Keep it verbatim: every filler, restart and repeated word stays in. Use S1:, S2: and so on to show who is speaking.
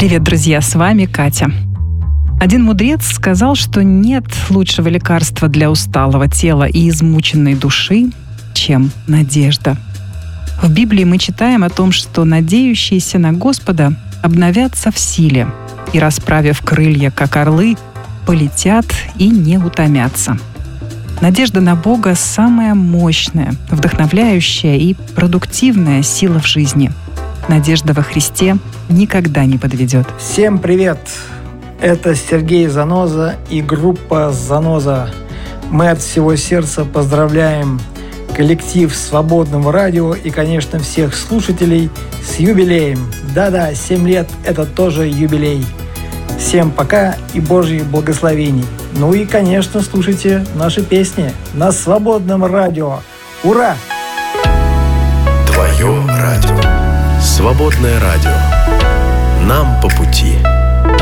S1: Привет, друзья, с вами Катя. Один мудрец сказал, что нет лучшего лекарства для усталого тела и измученной души, чем надежда. В Библии мы читаем о том, что надеющиеся на Господа обновятся в силе и, расправив крылья, как орлы, полетят и не утомятся. Надежда на Бога — самая мощная, вдохновляющая и продуктивная сила в жизни. Надежда во Христе никогда не подведет.
S2: Всем привет! Это Сергей Заноза и группа «Заноза». Мы от всего сердца поздравляем коллектив Свободного радио и, конечно, всех слушателей с юбилеем. Да-да, семь лет – это тоже юбилей. Всем пока и Божьих благословений. Ну и, конечно, слушайте наши песни на Свободном радио. Ура!
S3: Твое радио. Свободное радио. Нам по пути.